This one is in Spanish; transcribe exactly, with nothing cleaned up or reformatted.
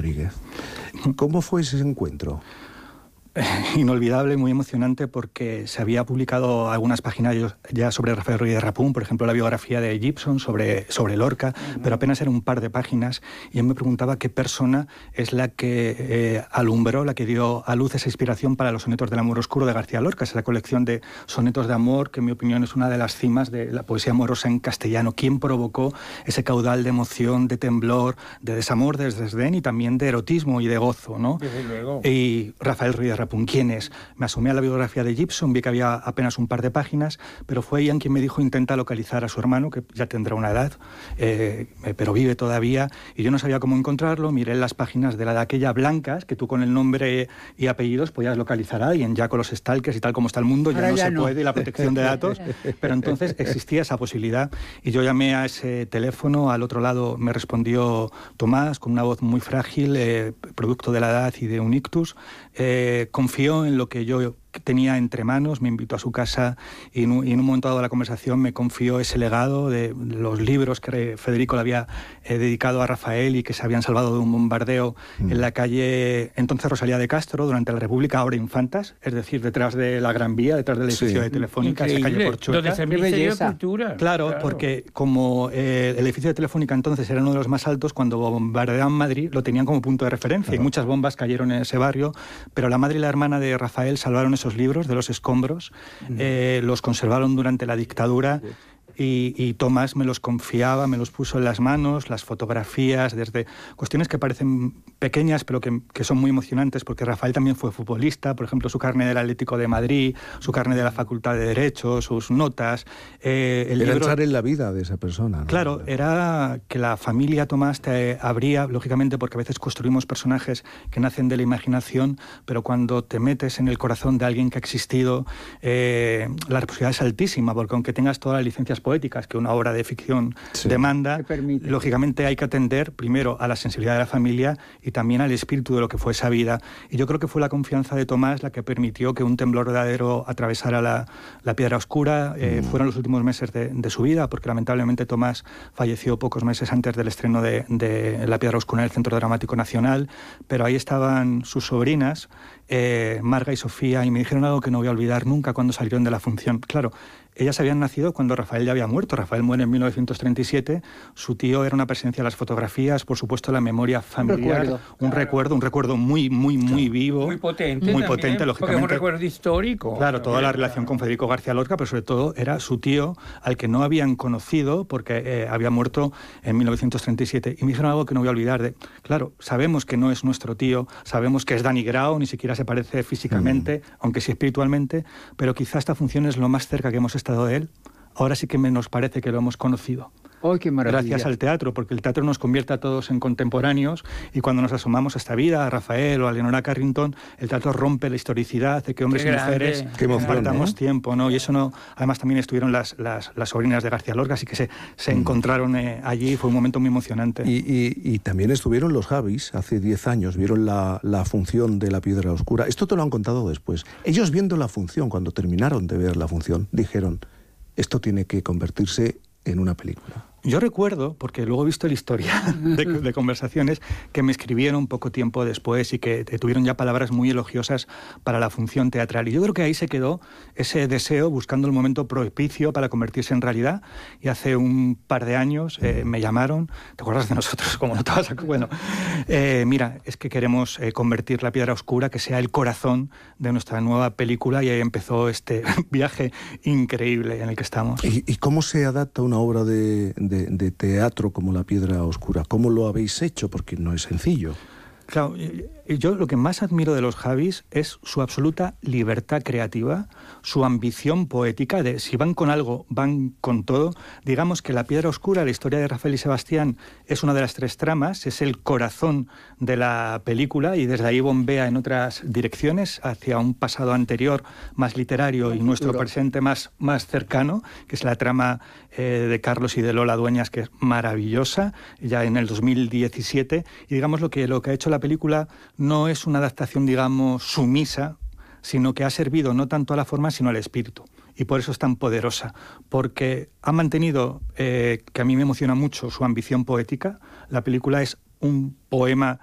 Rodríguez. ¿Cómo fue ese encuentro? Inolvidable, muy emocionante, porque se había publicado algunas páginas ya sobre Rafael Ruiz de Rapún, por ejemplo la biografía de Gibson sobre, sobre Lorca, uh-huh. pero apenas era un par de páginas, y yo me preguntaba qué persona es la que eh, alumbró, la que dio a luz esa inspiración para los sonetos del amor oscuro de García Lorca, esa colección de sonetos de amor que en mi opinión es una de las cimas de la poesía amorosa en castellano. ¿Quién provocó ese caudal de emoción, de temblor, de desamor, de desdén y también de erotismo y de gozo, ¿no? Desde luego. Y Rafael Ruiz de Rapún, ¿quién es? Me asomé a la biografía de Gibson, vi que había apenas un par de páginas, pero fue Ian quien me dijo: intenta localizar a su hermano, que ya tendrá una edad, eh, pero vive todavía, y yo no sabía cómo encontrarlo. Miré en las páginas de la de aquella blancas, que tú con el nombre y apellidos podías localizar a alguien, ya con los stalkers y tal como está el mundo, ya Ahora no ya se no. puede, y la protección de datos, pero entonces existía esa posibilidad, y yo llamé a ese teléfono. Al otro lado me respondió Tomás, con una voz muy frágil, eh, producto de la edad y de un ictus. Eh, confió en lo que yo tenía entre manos, me invitó a su casa, y en un, y en un momento dado de la conversación me confió ese legado de los libros que Federico le había eh, dedicado a Rafael y que se habían salvado de un bombardeo mm. en la calle entonces Rosalía de Castro, durante la República, ahora Infantas, es decir, detrás de la Gran Vía, detrás del edificio sí. de Telefónica, esa calle Porchueta. Donde se Ministerio de Cultura. Claro, claro, porque como eh, el edificio de Telefónica entonces era uno de los más altos, cuando bombardeaban Madrid lo tenían como punto de referencia, claro. y muchas bombas cayeron en ese barrio, pero la madre y la hermana de Rafael salvaron esos libros de los escombros, mm. eh, los conservaron durante la dictadura, sí. y, y Tomás me los confiaba, me los puso en las manos, las fotografías, desde cuestiones que parecen pequeñas pero que, que son muy emocionantes, porque Rafael también fue futbolista, por ejemplo su carnet del Atlético de Madrid, su carnet de la Facultad de Derecho, sus notas. Eh, el era libro... entrar en la vida de esa persona, ¿no? Claro, era que la familia Tomás te abría, lógicamente, porque a veces construimos personajes que nacen de la imaginación, pero cuando te metes en el corazón de alguien que ha existido, eh, la responsabilidad es altísima, porque aunque tengas todas las licencias poéticas que una obra de ficción sí. demanda, lógicamente hay que atender primero a la sensibilidad de la familia y también al espíritu de lo que fue esa vida. Y yo creo que fue la confianza de Tomás la que permitió que un temblor verdadero atravesara la, la Piedra Oscura. Eh, mm. Fueron los últimos meses de, de su vida, porque lamentablemente Tomás falleció pocos meses antes del estreno de, de La Piedra Oscura en el Centro Dramático Nacional, pero ahí estaban sus sobrinas, eh, Marga y Sofía, y me dijeron algo que no voy a olvidar nunca cuando salieron de la función. Claro, ellas habían nacido cuando Rafael ya había muerto. Rafael muere en mil novecientos treinta y siete. Su tío era una presencia en las fotografías, por supuesto la memoria familiar, un recuerdo, un, claro. recuerdo, un recuerdo muy, muy, muy vivo. Muy potente Muy también, potente, lógicamente. Porque es un recuerdo histórico. Claro, toda la relación con Federico García Lorca, pero sobre todo era su tío, al que no habían conocido porque eh, había muerto en mil novecientos treinta y siete. Y me dijeron algo que no voy a olvidar. De, claro, sabemos que no es nuestro tío, sabemos que es Dani Grau, ni siquiera se parece físicamente, mm. aunque sí espiritualmente, pero quizá esta función es lo más cerca que hemos estado de él. Ahora sí que me nos parece que lo hemos conocido. ¡Oh, qué maravilla! Gracias al teatro, porque el teatro nos convierte a todos en contemporáneos, y cuando nos asomamos a esta vida, a Rafael o a Leonora Carrington, el teatro rompe la historicidad de que hombres qué y mujeres compartamos ¿eh? tiempo, ¿no? Y eso no... Además también estuvieron las, las, las sobrinas de García Lorca, así que se, se mm. encontraron eh, allí, fue un momento muy emocionante. Y, y, y también estuvieron los Javis, hace diez años, vieron la, la función de La Piedra Oscura. Esto te lo han contado después. Ellos viendo la función, cuando terminaron de ver la función, dijeron: esto tiene que convertirse en una película. Yo recuerdo, porque luego he visto la historia de, de conversaciones que me escribieron poco tiempo después y que tuvieron ya palabras muy elogiosas para la función teatral. Y yo creo que ahí se quedó ese deseo, buscando el momento propicio para convertirse en realidad. Y hace un par de años eh, me llamaron, ¿te acuerdas de nosotros? Como no te vas a... Bueno, eh, mira, es que queremos eh, convertir La Piedra Oscura, que sea el corazón de nuestra nueva película, y ahí empezó este viaje increíble en el que estamos. ¿Y, y cómo se adapta una obra de... de De, de teatro como La Piedra Oscura? ¿Cómo lo habéis hecho? Porque no es sencillo. Claro, yo lo que más admiro de los Javis es su absoluta libertad creativa, su ambición poética, de si van con algo, van con todo. Digamos que La Piedra Oscura, la historia de Rafael y Sebastián, es una de las tres tramas, es el corazón de la película, y desde ahí bombea en otras direcciones, hacia un pasado anterior más literario y nuestro presente más, más cercano, que es la trama eh, de Carlos y de Lola Dueñas, que es maravillosa, ya en el dos mil diecisiete. Y digamos lo que, lo que ha hecho la película no es una adaptación, digamos, sumisa, sino que ha servido no tanto a la forma, sino al espíritu. Y por eso es tan poderosa, porque ha mantenido, eh, que a mí me emociona mucho, su ambición poética. La película es un poema